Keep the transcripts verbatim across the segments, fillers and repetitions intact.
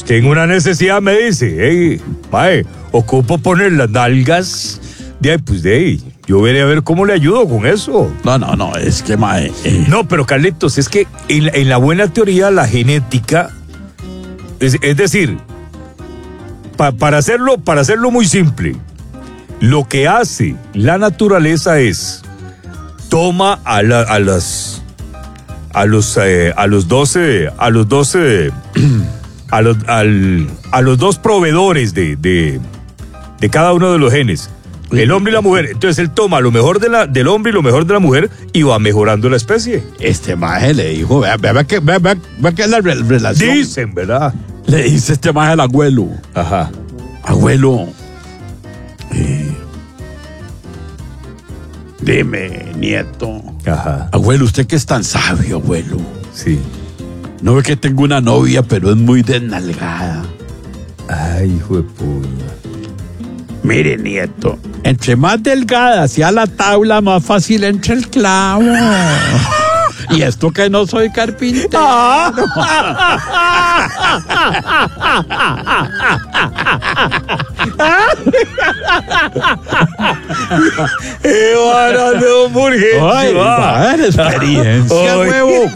tengo una necesidad, me dice, hey, mae, ocupo poner las nalgas, de ahí, pues de ahí, yo veré a ver cómo le ayudo con eso. No, no, no, es que, mae... Eh. No, pero Carlitos, es que en, en la buena teoría, la genética, es, es decir, pa, para, hacerlo, para hacerlo muy simple, lo que hace la naturaleza es, toma a, la, a las... a los eh, a los doce a los doce a los al, a los dos proveedores de, de de cada uno de los genes, el hombre y la mujer. Entonces él toma lo mejor de la del hombre y lo mejor de la mujer y va mejorando la especie. Este maje le dijo, vea, vea, vea que vea, vea, vea que es la re- relación. Dicen, ¿verdad? Le dice este maje al abuelo. Ajá. Abuelo, eh, dime, nieto. Ajá. Abuelo, usted que es tan sabio, abuelo. Sí. No ve que tengo una novia, pero es muy desnalgada. Ay, hijo de puña. Mire, nieto, entre más delgada sea la tabla, más fácil entra el clavo. Y esto que no soy carpintero. ¡Eh, vara de hamburguesa! Ay, va, experiencia, huevo.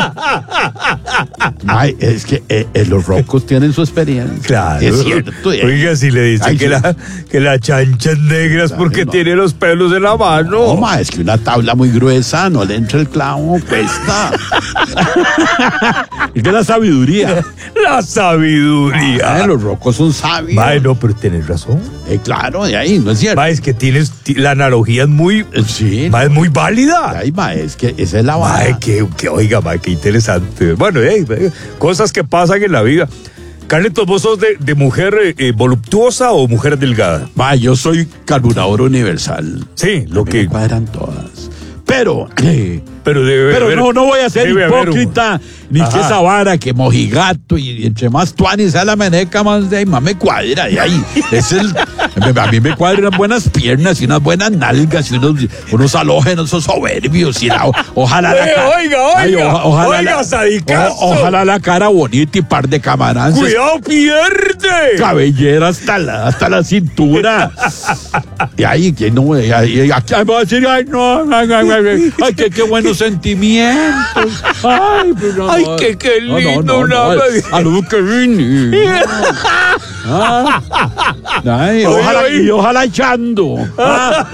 Ay, es que eh, eh, los rocos tienen su experiencia. Claro. Es cierto. eh. Oiga, si le dice Ay, que, sí. la, que la chancha es negra es Claro, porque no. tiene los pelos en la mano. No, ma, es que una tabla muy gruesa no le entra el clavo, cuesta. Es que la sabiduría. La sabiduría. Ah, los rocos son sabios. Mae, no, pero tienes razón. Eh, claro, de ahí, no es cierto. Mae, es que tienes, ti- la analogía es muy, Eh, Sí. mae, es muy válida. Ay, ma, es que esa es la vara. Mae, que, que oiga, mae, qué interesante. Bueno, eh, eh, cosas que pasan en la vida. Carlitos, ¿vos sos de, de mujer eh, eh, voluptuosa o mujer delgada? Ma, yo soy carburador universal. Sí, lo Me que... cuadran todas. Pero, eh, Pero debe pero haber- no, no voy a ser debe haber un- hipócrita, ni Ajá. que esa vara, que mojigato, y, y entre más tuani sea la meneca, más de ahí, más me cuadra. Y ahí, es el, a mí me cuadran unas buenas piernas y unas buenas nalgas y unos, unos halógenos, esos soberbios. Y la, ojalá la Eh, cara. oiga, oiga, ojalá oiga, la, sadicazo. o- ojalá la cara bonita y par de camaranzas. ¡Cuidado, pierde! Cabellera hasta la, hasta la cintura. Y ahí, que no, y ahí, y aquí me va a decir, ay, no, ay, ay, ay, ay, qué, qué buenos sentimientos. Ay, pero, Ay, qué- qué no, no, lindo no, una no, vez. a lo que vine. Ah, ay, Oye, ojalá, oye. y ojalá echando. Ah,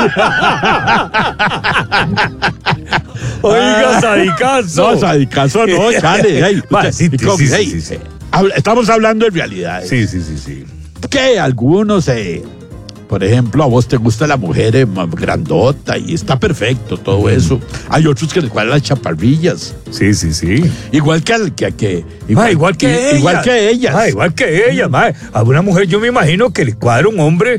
Oiga, sadicazo. no, sadicazo, no, chale. Ay, Va, sí, sí, ¿cómo? sí, sí, Ay, sí, sí. habla- Estamos hablando de realidades. Sí, sí, sí, sí. Que algunos, eh, por ejemplo, a vos te gusta la mujer eh, más grandota y está perfecto todo eso. Hay otros que les cuadran las chaparrillas. Sí, sí, sí. Igual que al que, que Ma, igual que i- ella. Igual que ellas. Ma, igual que ella, ma. A una mujer yo me imagino que le cuadra un hombre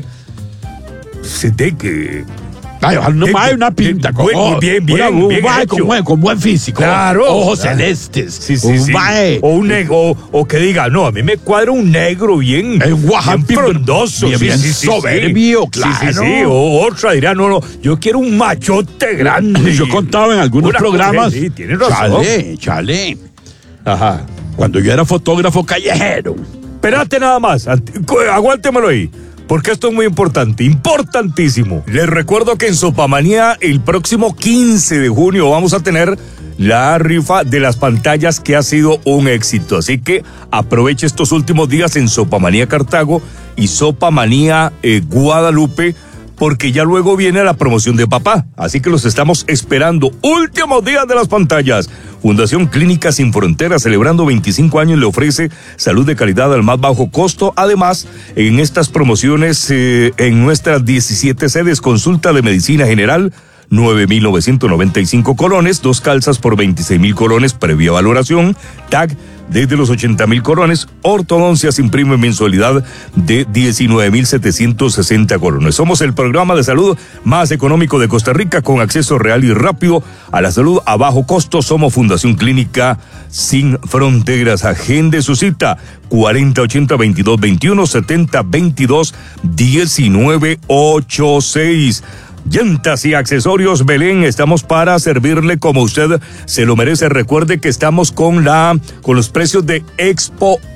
se te que Ay, ojalá no de- más de- una pinta. de- Con, muy- oh, bien, bien, una- un bien mae hecho. con, buen, con buen físico. Claro. Ojos Claro. celestes. Sí, sí, un sí. mae. O un negro, o, o que diga, no, a mí me cuadra un negro bien, El Oaxaca, bien frondoso, bien- sí, bien sí, sí, soberbio, sí. claro. Sí, sí, sí. O otra dirá, no, no, yo quiero un machote grande. Yo contaba en algunos Una programas. mujer, sí, tienes razón. Chale, chale. Ajá. Cuando yo era fotógrafo callejero. Espérate nada más, ant- cu- aguántemelo ahí, porque esto es muy importante, importantísimo. Les recuerdo que en Sopamanía el próximo quince de junio vamos a tener la rifa de las pantallas que ha sido un éxito. Así que aproveche estos últimos días en Sopamanía Cartago y Sopamanía eh, Guadalupe, porque ya luego viene la promoción de papá. Así que los estamos esperando. Últimos días de las pantallas. Fundación Clínica Sin Fronteras, celebrando veinticinco años, le ofrece salud de calidad al más bajo costo. Además, en estas promociones, eh, en nuestras diecisiete sedes, consulta de medicina general, nueve mil novecientos noventa y cinco colones, dos calzas por veintiséis mil colones, previa valoración, T A C desde los ochenta mil colones, ortodoncia sin prima en mensualidad de diecinueve mil setecientos sesenta colones. Somos el programa de salud más económico de Costa Rica, con acceso real y rápido a la salud a bajo costo. Somos Fundación Clínica Sin Fronteras. Agende su cita cuarenta ochenta veintidós veintiuno, setenta veintidós diecinueve ochenta y seis. Llantas y accesorios Belén, estamos para servirle como usted se lo merece. Recuerde que estamos con la con los precios de Expo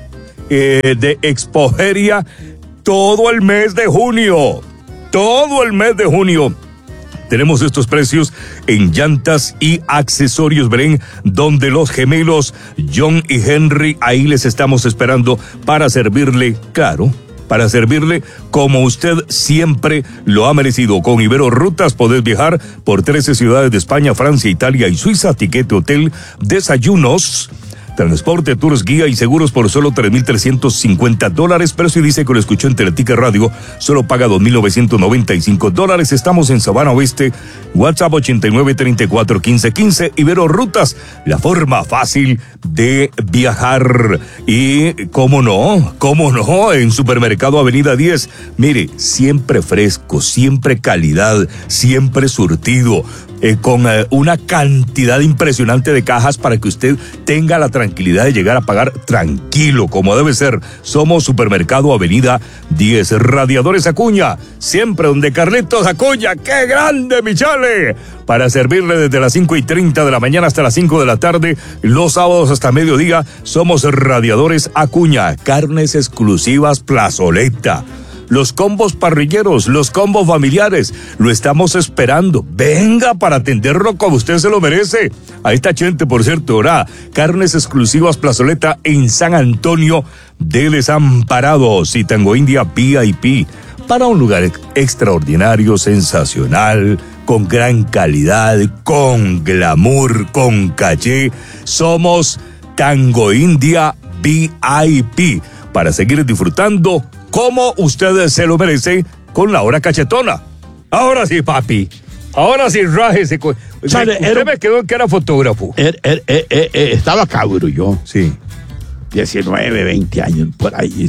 eh, de Expoferia todo el mes de junio. Todo el mes de junio. Tenemos estos precios en llantas y accesorios, Belén, donde los gemelos John y Henry, ahí les estamos esperando para servirle, claro, para servirle como usted siempre lo ha merecido. Con Ibero Rutas podés viajar por trece ciudades de España, Francia, Italia y Suiza. Tiquete, hotel, desayunos, transporte, tours, guía y seguros por solo tres mil trescientos cincuenta dólares, pero si dice que lo escuchó en Teletica Radio, solo paga dos mil novecientos noventa y cinco dólares. Estamos en Sabana Oeste, WhatsApp ochenta y nueve, treinta y cuatro, quince, quince. Ibero Rutas, la forma fácil de viajar. Y cómo no, cómo no, en Supermercado Avenida diez, mire, siempre fresco, siempre calidad, siempre surtido. Eh, con eh, una cantidad impresionante de cajas para que usted tenga la tranquilidad de llegar a pagar tranquilo, como debe ser. Somos Supermercado Avenida diez, Radiadores Acuña, siempre donde Carlitos Acuña. ¡Qué grande, mi chale! Para servirle desde las cinco y treinta de la mañana hasta las cinco de la tarde, los sábados hasta mediodía, somos Radiadores Acuña, carnes exclusivas Plazoleta. Los combos parrilleros, los combos familiares, lo estamos esperando. Venga para atenderlo como usted se lo merece. A esta gente, por cierto, ahora, carnes exclusivas Plazoleta en San Antonio de Desamparados y Tango India V I P. Para un lugar extraordinario, sensacional, con gran calidad, con glamour, con caché. Somos Tango India V I P. Para seguir disfrutando como usted se lo merece con la hora cachetona. Ahora sí, papi. Ahora sí, rájese. Chale, usted era, me quedó en que era fotógrafo. Er, er, er, er, er, estaba cabro yo. Sí. diecinueve, veinte años, por ahí.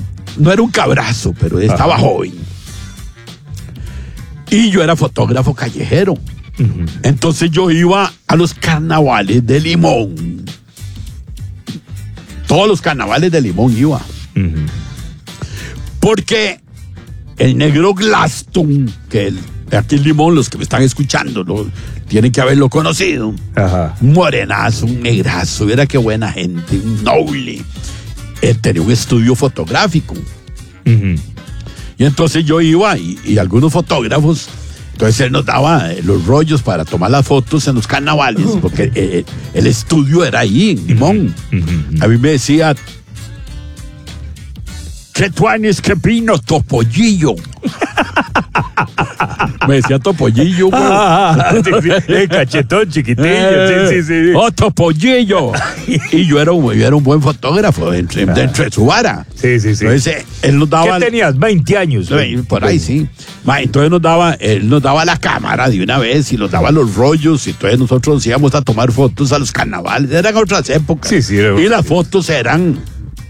No era un cabrazo, pero estaba Ajá. joven. Y yo era fotógrafo callejero. Uh-huh. Entonces yo iba a los carnavales de Limón. Todos los carnavales de Limón iba. Uh-huh. Porque el negro Glaston, que el, aquí en Limón, los que me están escuchando, lo, tienen que haberlo conocido. Ajá. Un morenazo, un negrazo, mira qué buena gente, un noble. Él tenía un estudio fotográfico. Uh-huh. Y entonces yo iba y, y algunos fotógrafos, entonces él nos daba eh, los rollos para tomar las fotos en los carnavales, uh-huh. porque eh, el estudio era ahí en Limón. Uh-huh. A mí me decía, ¿qué tuanes que vino Topollillo? Me decía Topollillo, güey. Ah, sí, sí, el cachetón chiquitillo, eh, sí, sí, sí. ¡Oh, Topollillo! Y yo era, un, yo era un buen fotógrafo dentro, ah. dentro de su vara. Sí, sí, sí. Entonces, él nos daba... ¿Qué tenías? veinte años. ¿No? Por ahí, sí. Entonces nos daba, él nos daba la cámara de una vez y nos daba los rollos y entonces nosotros nos íbamos a tomar fotos a los carnavales. Eran otras épocas. Sí, sí. Era... Y las fotos eran...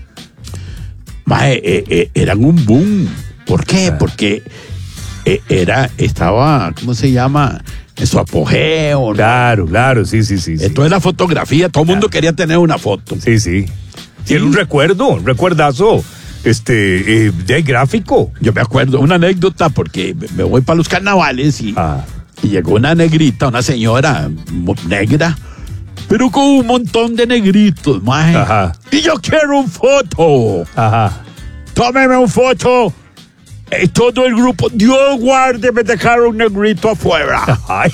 Mae, eh, eh, eran un boom. ¿Por qué? Ah. Porque eh, era, estaba, ¿cómo se llama? En su apogeo, ¿no? Claro, claro, sí, sí, sí. Entonces sí. la fotografía, todo el mundo claro. quería tener una foto. Sí, sí. Tiene un recuerdo, un recuerdazo, este, eh, de gráfico. Yo me acuerdo, una anécdota, porque me voy para los carnavales y, ah. y llegó una negrita, una señora negra, pero con un montón de negritos, maje. Ajá. Y yo quiero un foto. Ajá. Tómeme un foto. Eh, todo el grupo, Dios guarde, me dejaron un negrito afuera. Ay.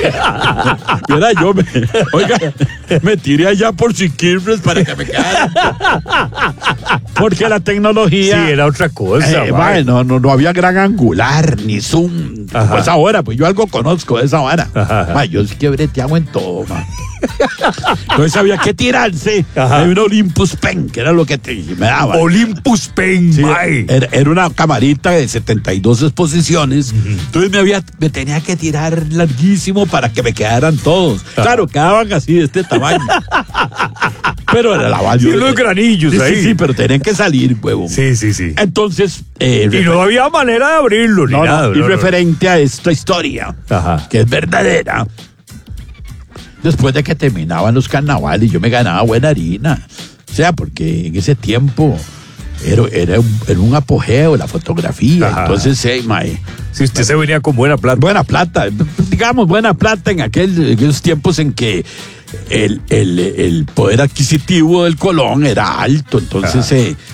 Mira, yo me, oiga, me tiré allá por Siquirres para que me quedara. Porque la tecnología. Sí, era otra cosa. Eh, bueno, no, no había gran angular, ni zoom. Ajá. Pues ahora, pues yo algo conozco de esa vara. Ma, yo sí que breteaba en todo, man. Entonces había que tirarse de un Olympus Pen, que era lo que te, me daba. Olympus Pen, sí, era, era una camarita de setenta y dos exposiciones. Uh-huh. Entonces me, había, me tenía que tirar larguísimo para que me quedaran todos. Uh-huh. Claro, quedaban así de este tamaño. Pero era la valía. Sí, los granillos sí, ahí. Sí, sí, pero tenían que salir, huevo. Sí, sí, sí. Entonces. Eh, y no había manera de abrirlo, ni no, nada. No, y no, referente no. a esta historia, Ajá. que es verdadera. Después de que terminaban los carnavales, yo me ganaba buena harina. O sea, porque en ese tiempo era, era, un, era un apogeo la fotografía. Ajá. Entonces, hey, mae, si usted mae, se venía con buena plata. Buena plata, digamos, buena plata en, aquel, en aquellos tiempos en que el, el, el poder adquisitivo del colón era alto. Entonces, eh,